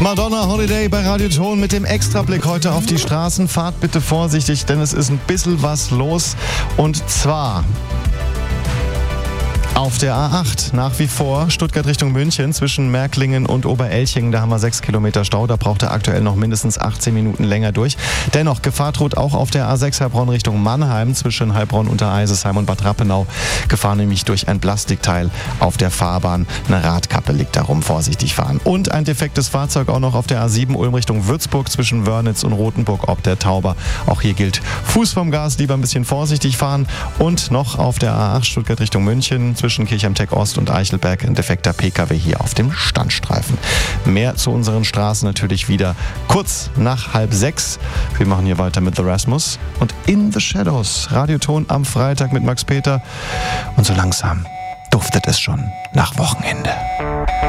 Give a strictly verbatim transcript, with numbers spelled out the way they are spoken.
Madonna Holiday bei Radio Ton mit dem Extrablick heute auf die Straßen. Fahrt bitte vorsichtig, denn es ist ein bisschen was los. Und zwar auf der A acht nach wie vor Stuttgart Richtung München zwischen Märklingen und Oberelchingen. Da haben wir sechs Kilometer Stau. Da braucht er aktuell noch mindestens achtzehn Minuten länger durch. Dennoch Gefahr droht auch auf der A sechs Heilbronn Richtung Mannheim zwischen Heilbronn, Untereisesheim und Bad Rappenau. Gefahr nämlich durch ein Plastikteil auf der Fahrbahn. Eine Radkappe liegt darum. Vorsichtig fahren. Und ein defektes Fahrzeug auch noch auf der A sieben Ulm Richtung Würzburg zwischen Wörnitz und Rothenburg ob der Tauber. Auch hier gilt Fuß vom Gas, lieber ein bisschen vorsichtig fahren. Und noch auf der A acht Stuttgart Richtung München zwischen Kirchheim-Tech Ost und Eichelberg ein defekter P K W hier auf dem Standstreifen. Mehr zu unseren Straßen natürlich wieder kurz nach halb sechs. Wir machen hier weiter mit The Rasmus und In the Shadows. Radioton am Freitag mit Max Peter. Und so langsam duftet es schon nach Wochenende.